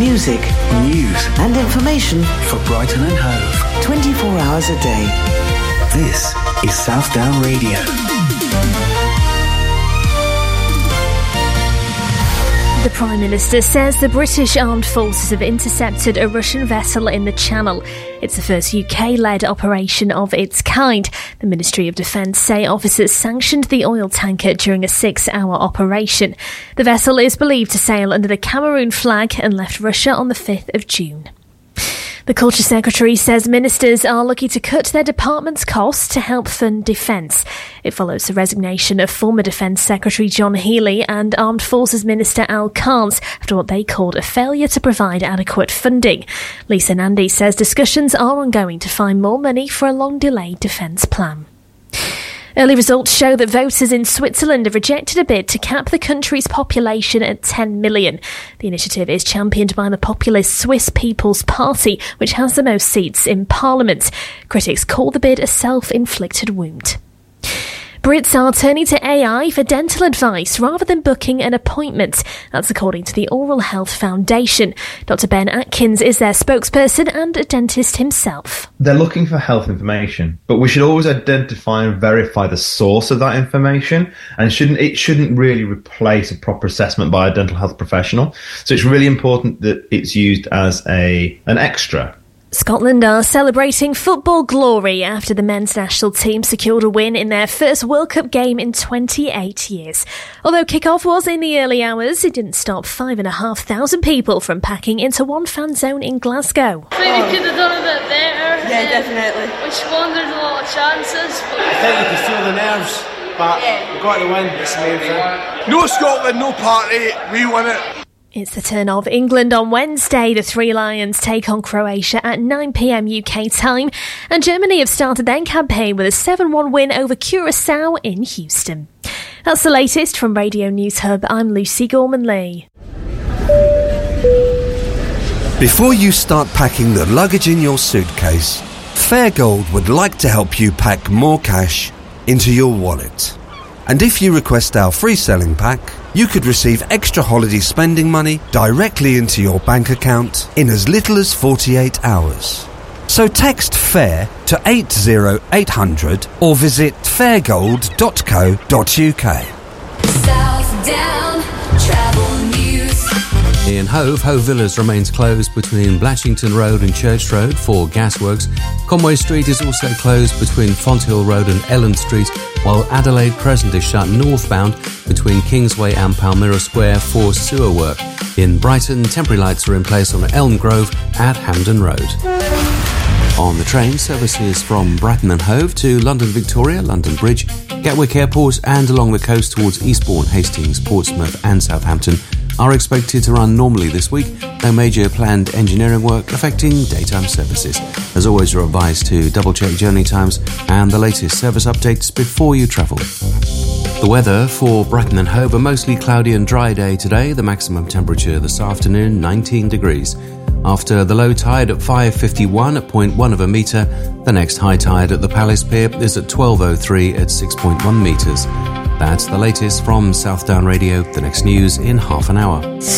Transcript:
music, news and information for Brighton and Hove. 24 hours a day. This is South Down Radio. The Prime Minister says the British Armed Forces have intercepted a Russian vessel in the Channel. It's the first UK-led operation of its kind. The Ministry of Defence say officers sanctioned the oil tanker during a 6-hour operation. The vessel is believed to sail under the Cameroon flag and left Russia on the 5th of June. The Culture Secretary says ministers are looking to cut their department's costs to help fund defence. It follows the resignation of former Defence Secretary John Healey and Armed Forces Minister Al Carnes after what they called a failure to provide adequate funding. Lisa Nandy says discussions are ongoing to find more money for a long-delayed defence plan. Early results show that voters in Switzerland have rejected a bid to cap the country's population at 10 million. The initiative is championed by the populist Swiss People's Party, which has the most seats in Parliament. Critics call the bid a self-inflicted wound. Brits are turning to AI for dental advice rather than booking an appointment. That's according to the Oral Health Foundation. Dr. Ben Atkins is their spokesperson and a dentist himself. They're looking for health information, but we should always identify and verify the source of that information, and it shouldn't really replace a proper assessment by a dental health professional. So it's really important that it's used as an extra. Scotland are celebrating football glory after the men's national team secured a win in their first World Cup game in 28 years. Although kick-off was in the early hours, it didn't stop 5,500 people from packing into one fan zone in Glasgow. I think we could have done a bit better. Yeah, definitely. We squandered a lot of chances. I think you could feel the nerves, but we got the win. It's the main thing. No Scotland, no party. We win it. It's the turn of England on Wednesday. The Three Lions take on Croatia at 9 p.m. UK time. And Germany have started their campaign with a 7-1 win over Curaçao in Houston. That's the latest from Radio News Hub. I'm Lucy Gorman-Lee. Before you start packing the luggage in your suitcase, Fairgold would like to help you pack more cash into your wallet. And if you request our free selling pack, you could receive extra holiday spending money directly into your bank account in as little as 48 hours. So text FAIR to 80800 or visit fairgold.co.uk. South Down Travel News. In Hove Villas remains closed between Blatchington Road and Church Road for gasworks. Conway Street is also closed between Fonthill Road and Ellen Street, while Adelaide Crescent is shut northbound between Kingsway and Palmyra Square for sewer work. In Brighton, temporary lights are in place on Elm Grove at Hampden Road. On the train, services from Brighton and Hove to London Victoria, London Bridge, Gatwick Airport and along the coast towards Eastbourne, Hastings, Portsmouth and Southampton are expected to run normally this week. No major planned engineering work affecting daytime services. As always, you're advised to double-check journey times and the latest service updates before you travel. The weather for Brighton and Hove: a mostly cloudy and dry day today. The maximum temperature this afternoon, 19 degrees. After the low tide at 5:51 at 0.1 of a metre, the next high tide at the Palace Pier is at 12:03 at 6.1 metres. That's the latest from South Down Radio. The next news in half an hour.